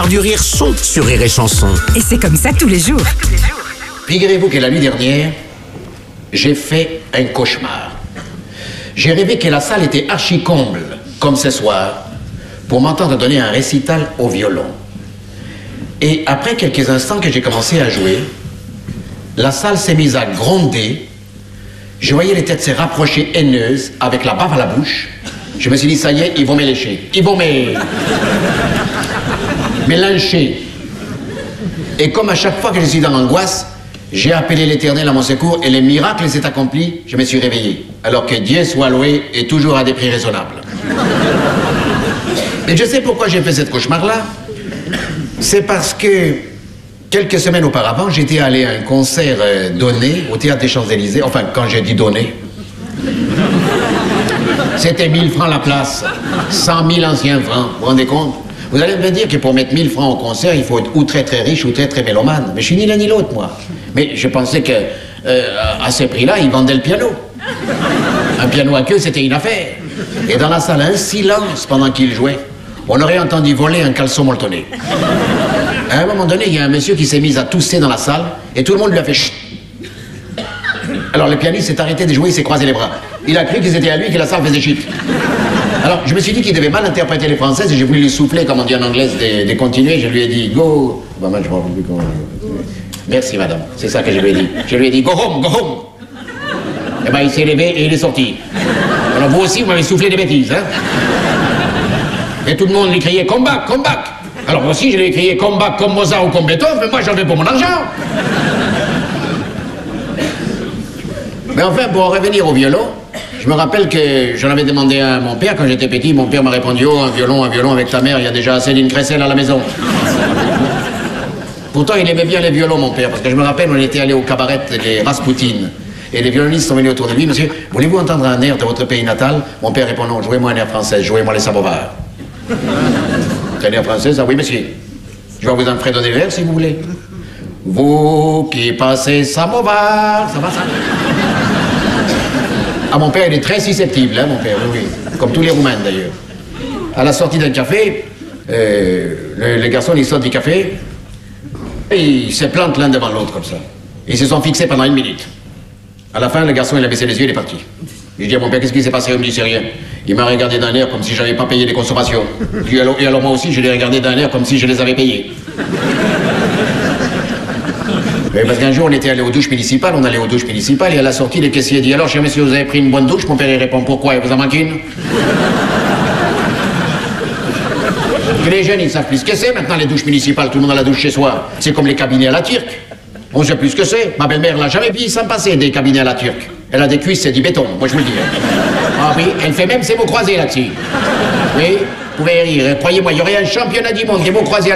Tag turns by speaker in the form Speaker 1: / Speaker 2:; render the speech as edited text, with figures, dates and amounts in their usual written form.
Speaker 1: Du rire sont sur Rire et Chanson.
Speaker 2: Et c'est comme ça tous les jours.
Speaker 3: Figurez-vous que la nuit dernière, j'ai fait un cauchemar. J'ai rêvé que la salle était archi-comble, comme ce soir, pour m'entendre donner un récital au violon. Et après quelques instants que j'ai commencé à jouer, la salle s'est mise à gronder. Je voyais les têtes se rapprocher haineuses, avec la bave à la bouche. Je me suis dit, ça y est, ils vont me lécher. Ils vont me lyncher. Et comme à chaque fois que je suis dans l'angoisse, j'ai appelé l'Éternel à mon secours et le miracle s'est accompli, je me suis réveillé. Alors que Dieu soit loué et toujours à des prix raisonnables. Et je sais pourquoi j'ai fait cette cauchemar-là. C'est parce que quelques semaines auparavant, j'étais allé à un concert donné au Théâtre des Champs-Élysées. Enfin, quand j'ai dit donné, c'était 1000 francs la place, 100 000 anciens francs, vous vous rendez compte? Vous allez me dire que pour mettre 1000 francs au concert, il faut être ou très très riche ou très très mélomane. Mais je suis ni l'un ni l'autre, moi. Mais je pensais que à ce prix-là, ils vendaient le piano. Un piano à queue, c'était une affaire. Et dans la salle, un silence pendant qu'il jouait. On aurait entendu voler un caleçon molletonné. À un moment donné, il y a un monsieur qui s'est mis à tousser dans la salle et tout le monde lui a fait chut. Alors le pianiste s'est arrêté de jouer, il s'est croisé les bras. Il a cru que c'était à lui que la salle faisait chut. Alors, je me suis dit qu'il devait mal interpréter les françaises et j'ai voulu lui souffler, comme on dit en anglais, de continuer. Je lui ai dit, go. Bah, moi, je m'en rappelle plus comment. Merci, madame. C'est ça que je lui ai dit. Je lui ai dit, go home, go home. Eh ben, il s'est levé et il est sorti. Alors, vous aussi, vous m'avez soufflé des bêtises, hein. Et tout le monde lui criait, come back, come back. Alors, moi aussi, je lui ai crié, come back, comme Mozart ou comme Beethoven, mais moi, j'en veux pour mon argent. Mais enfin, pour en revenir au violon, je me rappelle que j'en avais demandé à mon père quand j'étais petit. Mon père m'a répondu, oh, un violon avec ta mère, il y a déjà assez d'une crécelle à la maison. Pourtant, il aimait bien les violons, mon père, parce que je me rappelle, on était allé au cabaret des Raspoutine. Et les violonistes sont venus autour de lui. Monsieur, voulez-vous entendre un air de votre pays natal? Mon père répond, non, jouez-moi un air français, jouez-moi les samovars. C'est un air français, ça? Oui, monsieur. Je vais vous en fredonner le vers, si vous voulez. Vous qui passez samovar, ça va, ça? Ah, mon père, il est très susceptible, hein, mon père, oui, oui. Comme tous les Roumains, d'ailleurs. À la sortie d'un café, les garçons, ils sortent du café, et ils se plantent l'un devant l'autre, comme ça. Ils se sont fixés pendant 1 minute. À la fin, le garçon, il a baissé les yeux, il est parti. Je dis à mon père, qu'est-ce qui s'est passé? Il me dit, c'est rien. Il m'a regardé d'un air comme si j'avais pas payé les consommations. Et alors moi aussi, je l'ai regardé d'un air comme si je les avais payés. Mais parce qu'un jour, on était allé aux douches municipales, on allait aux douches municipales, et à la sortie, le caissier dit, alors, cher monsieur, vous avez pris une bonne douche? Mon père, il répond, pourquoi? Il vous en manque une? Que les jeunes, ils savent plus ce que c'est, maintenant, les douches municipales, tout le monde a la douche chez soi. C'est comme les cabinets à la turque. On sait plus ce que c'est. Ma belle-mère l'a jamais vu sans passer des cabinets à la turque. Elle a des cuisses, c'est du béton, moi je vous le dis. Ah oui, elle fait même ses mots croisés là-dessus. Oui, vous pouvez rire. Croyez-moi, il y aurait un championnat du monde des mots croisés à